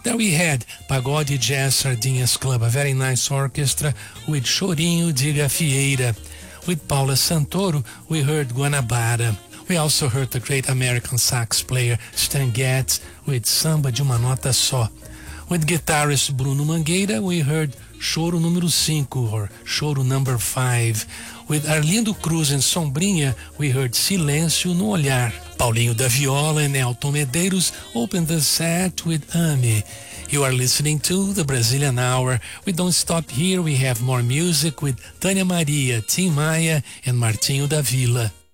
Then we had Pagode Jazz Sardinhas Club, a very nice orchestra with Chorinho de Gafieira. With Paula Santoro, we heard Guanabara. We also heard the great American sax player Stan Getz with Samba de uma Nota Só. With guitarist Bruno Mangueira, we heard Choro número 5 or Choro number 5. With Arlindo Cruz and Sombrinha, we heard Silêncio no Olhar. Paulinho da Viola and Elton Medeiros opened the set with Ame. You are listening to the Brazilian Hour. We don't stop here. We have more music with Tânia Maria, Tim Maia, and Martinho da Vila.